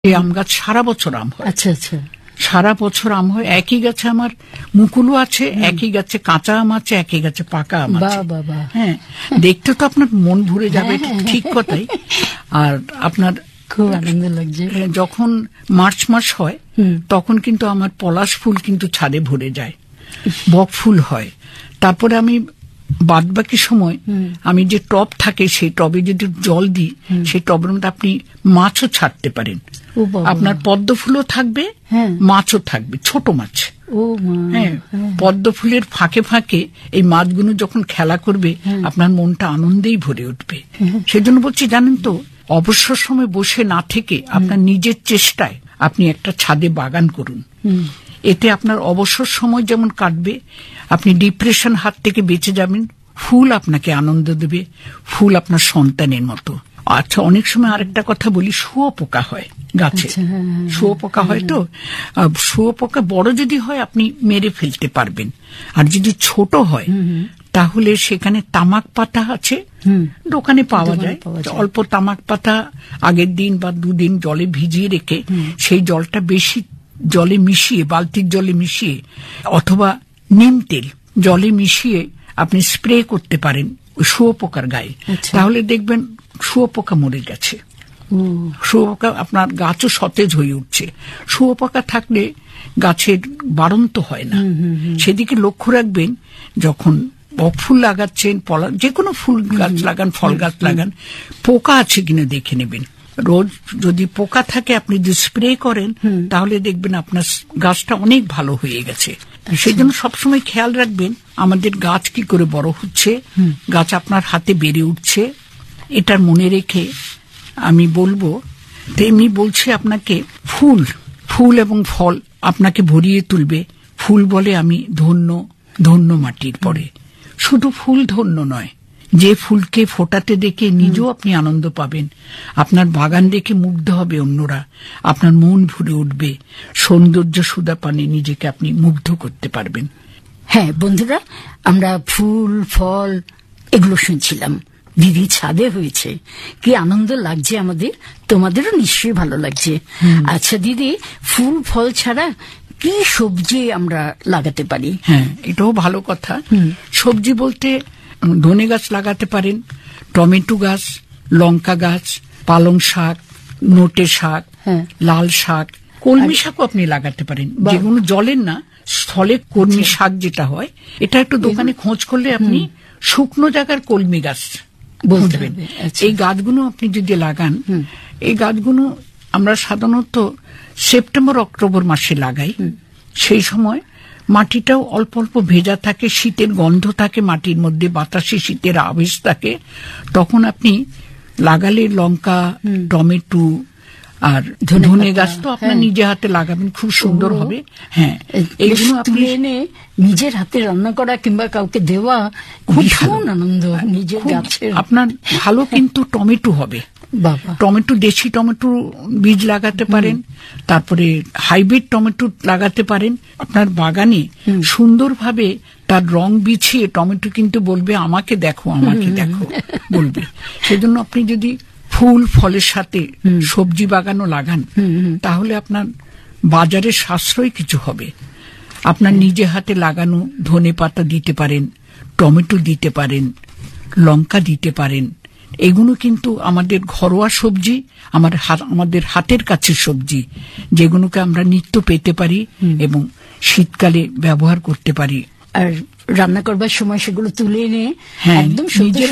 এই আম গাছ সারা বছর আম হয়। আচ্ছা আচ্ছা, সারা বছর আম হয়। একই গাছে আমার মুকুলও আছে, একই গাছে কাঁচা আম আছে, একই গাছে পাকা আম আছে। হ্যাঁ, দেখতে তো আপনার মন ভরে যাবে, ঠিক কথাই। আর আপনার খুব আনন্দ লাগছে। যখন মার্চ মাস হয় তখন কিন্তু আমার পলাশ ফুল কিন্তু ছাদে ভরে যায়, বক ফুল হয়। তারপরে আমি বাদ বাকি সময় আমি যে টব থাকে সেই টবে যদি জল দিই, সেই টবের মধ্যে আপনি মাছও ছাড়তে পারেন। আপনার পদ্ম ফুলও থাকবে, মাছও থাকবে, ছোট মাছ। হ্যাঁ, পদ্ম ফুলের ফাঁকে ফাঁকে এই মাছগুলো যখন খেলা করবে আপনার মনটা আনন্দেই ভরে উঠবে। সেজন্য বলছি, জানেন তো, অবসর সময় বসে না থেকে আপনার নিজের চেষ্টায় আপনি একটা ছাদে বাগান করুন। এতে আপনার অবসর সময় যেমন কাটবে, আপনি ডিপ্রেশন হাত থেকে বেঁচে যাবেন, ফুল আপনাকে আনন্দ দেবে, ফুল আপনার সন্তানের মতো। আচ্ছা, অনেক সময় আরেকটা কথা বলি, শুয়োপোকা হয় গাছে। শুয়োপোকা হয়, তো শুয়োপোকা বড় যদি হয় আপনি মেরে ফেলতে পারবেন, আর যদি ছোট হয় তাহলে সেখানে তামাক পাতা আছে, দোকানে পাওয়া যায়। অল্প তামাক পাতা আগের দিন বা দুদিন জলে ভিজিয়ে রেখে সেই জলটা বেশি জলে মিশিয়ে, বালতির জলে মিশিয়ে অথবা নিম তেল জলে মিশিয়ে আপনি স্প্রে করতে পারেন শুয়োপোকার গায়ে। তাহলে দেখবেন শুয়োপোকা মরে গেছে। শুয়োপোকা, আপনার গাছও সতেজ হয়ে উঠছে। শুয়োপোকা থাকলে গাছের বাড়ন্ত হয় না। সেদিকে লক্ষ্য রাখবেন, যখন বক ফুল লাগাচ্ছেন, যে কোনো ফুল গাছ লাগান, ফল গাছ লাগান, পোকা আছে কিনা দেখে নেবেন। রোজ যদি পোকা থাকে আপনি যদি স্প্রে করেন তাহলে দেখবেন আপনার গাছটা অনেক ভালো হয়ে গেছে। সেই জন্য সবসময় খেয়াল রাখবেন আমাদের গাছ কি করে বড় হচ্ছে, গাছ আপনার হাতে বেড়ে উঠছে, এটার মনে রেখে আমি বলবো। তেমনি বলছি আপনাকে, ফুল ফুল এবং ফল আপনাকে ভরিয়ে তুলবে। ফুল বলে আমি ধন্য, ধন্য মাটির পরে। শুধু ফুল ধন্য নয়, যে ফুলকে ফোটাতে দেখে নিজেও আপনি আনন্দ পাবেন, আপনার বাগান দেখে মুগ্ধ হবে অন্যরা, আপনার মন ভরে উঠবে, সৌন্দর্য সুধা পানে নিজেকে আপনি মুগ্ধ করতে পারবেন। হ্যাঁ বন্ধুরা, আমরা ফুল ফল এগুলো শুনছিলাম, দিদি ছাদে হয়েছে, কি আনন্দ লাগছে আমাদের, তোমাদেরও নিশ্চয়ই ভালো লাগছে। আচ্ছা দিদি, ফুল ফল ছাড়া কি সবজি আমরা লাগাতে পারি? হ্যাঁ, এটাও ভালো কথা। সবজি বলতে ধনে গাছ লাগাতে পারেন, টমেটো গাছ, লঙ্কা গাছ, পালং শাক, নোটে শাক, লাল শাক, কলমি শাকও আপনি লাগাতে পারেন। যেগুলো জলের না, স্থলে কলমি শাক যেটা হয়, এটা একটু দোকানে খোঁজ করলে আপনি শুকনো জায়গার কলমি গাছ বুঝবেন। এই গাছগুলো আপনি যদি লাগান, এই গাছগুলো আমরা সাধারণত সেপ্টেম্বর অক্টোবর মাসে লাগাই। সেই সময় মাটিটাও অল্প অল্প ভেজা থাকে, শীতের গন্ধ থাকে মাটির মধ্যে, বাতাসে শীতের আবেশ থাকে। তখন আপনি লাগালে লঙ্কা, টমেটো আর ধনে গাছ তো আপনার নিজে হাতে লাগাবেন, খুব সুন্দর হবে। হ্যাঁ, এইগুলো আপনি নিজের হাতে রান্না করা কিংবা কাউকে দেওয়া খুব আনন্দ। নিজের গাছের আপনার ভালো কিন্তু টমেটো হবে। টমেটো, দেশি টমেটো বীজ লাগাতে পারেন, তারপরে হাইব্রিড টমেটো লাগাতে পারেন। আপনার বাগানে সুন্দরভাবে তার রং বিছিয়ে টমেটো কিন্তু বলবে আমাকে দেখো, আমাকে দেখো বলবে। সেজন্য আপনি যদি ফুল ফলের সাথে সবজি বাগানও লাগান তাহলে আপনার বাজারে সাশ্রয় কিছু হবে। আপনার নিজে হাতে লাগানো ধনে পাতা দিতে পারেন, টমেটো দিতে পারেন, লঙ্কা দিতে পারেন। এগুলো কিন্তু আমাদের ঘরোয়া সবজি, আমাদের হাতের কাছে সবজি, যেগুলোকে আমরা নিত্য পেতে পারি এবং শীতকালে ব্যবহার করতে পারি। আর রান্না করবার সময় সেগুলো তুলে এনে একদম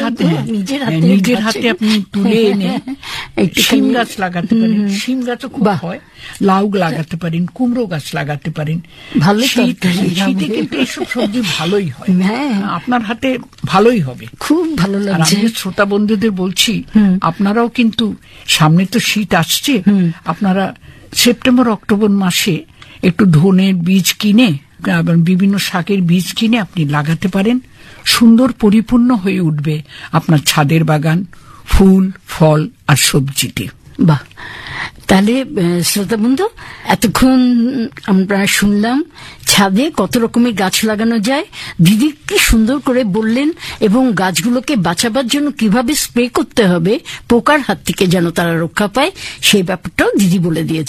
নিজের হাতে আপনি তুলে এনে শিম গাছ লাগাতে পারেন। শিম গাছও খুব হয়। লাউ লাগাতে পারেন, কুমড়ো গাছ লাগাতে পারেন। ভালো, শীতে কিন্তু এইসব সবজি ভালোই হয়, আপনার হাতে ভালোই হবে, খুব ভালো লাগছে। আমি শ্রোতা বন্ধুদের বলছি, আপনারাও কিন্তু সামনে তো শীত আসছে, আপনারা সেপ্টেম্বর অক্টোবর মাসে একটু ধনের বীজ কিনে, বিভিন্ন শাকের বীজ কিনে আপনি লাগাতে পারেন। সুন্দর পরিপূর্ণ হয়ে উঠবে আপনার ছাদের বাগান ফুল ফল আর সবজিতে। বাহ, তাহলে শ্রোতা বন্ধু, এতক্ষণ আমরা শুনলাম ছাদে কত রকমের গাছ লাগানো যায় দিদি কি সুন্দর করে বললেন, এবং গাছগুলোকে বাঁচাবার জন্য কিভাবে স্প্রে করতে হবে পোকার হাত থেকে যেন তারা রক্ষা পায় সেই ব্যাপারটাও দিদি বলে দিয়েছে।